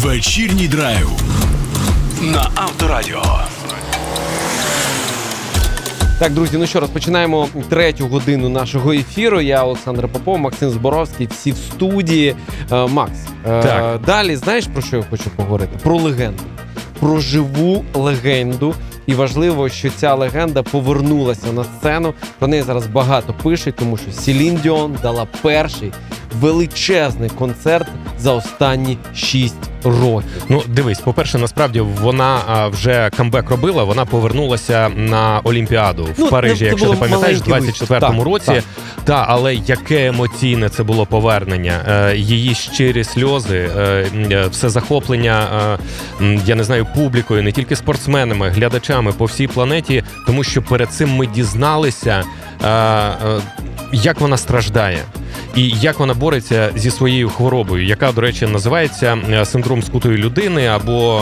Вечірній драйв на Авторадіо. Так, друзі, ну що, розпочинаємо третю годину нашого ефіру. Я Олександр Попов, Максим Зборовський, всі в студії. Макс, далі знаєш, про що я хочу поговорити? Про легенду. Про живу легенду. І важливо, що ця легенда повернулася на сцену. Про неї зараз багато пишуть, тому що Селін Діон дала перший величезний концерт за останні 6 років. Ну, дивись, по-перше, насправді вона вже камбек робила, вона повернулася на Олімпіаду в Парижі, якщо ти пам'ятаєш, в 24-му році. Так, але яке емоційне це було повернення. Її щирі сльози, все захоплення, я не знаю, публікою, не тільки спортсменами, глядачами по всій планеті, тому що перед цим ми дізналися, як вона страждає. І як вона бореться зі своєю хворобою, яка, до речі, називається синдром скутої людини або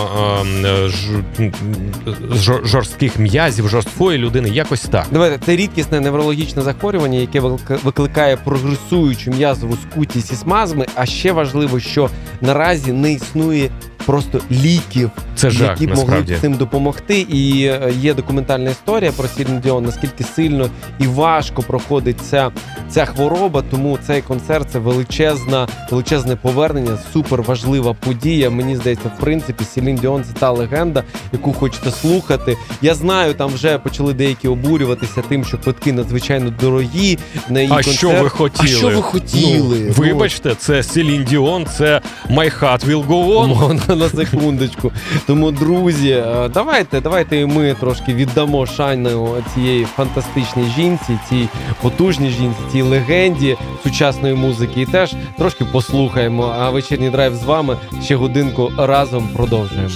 жорстких м'язів, жорсткої людини, якось так. Давайте, це рідкісне неврологічне захворювання, яке викликає прогресуючу м'язову скутість і спазми, а ще важливо, що наразі не існує просто ліків, які б могли з цим допомогти. І є документальна історія про Селін Діон, наскільки сильно і важко проходить ця хвороба, тому цей концерт – це величезне повернення, супер важлива подія. Мені здається, в принципі, Селін Діон – це та легенда, яку хочете слухати. Я знаю, там вже почали деякі обурюватися тим, що квитки надзвичайно дорогі на її концерт. Що ви хотіли? А що ви хотіли? Ну, вибачте, це Селін Діон, це My Heart Will Go On. На секундочку. Тому, друзі, давайте і ми трошки віддамо шану цієї фантастичній жінці, цій потужній жінці, цій легенді сучасної музики. І теж трошки послухаємо. А вечірній драйв з вами ще годинку разом продовжуємо.